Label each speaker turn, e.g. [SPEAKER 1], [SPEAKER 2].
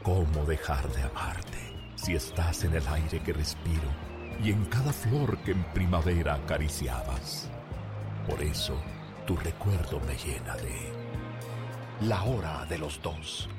[SPEAKER 1] ¿Cómo dejar de amarte si estás en el aire que respiro y en cada flor que en primavera acariciabas? Por eso, tu recuerdo me llena de... La Hora de los Dos,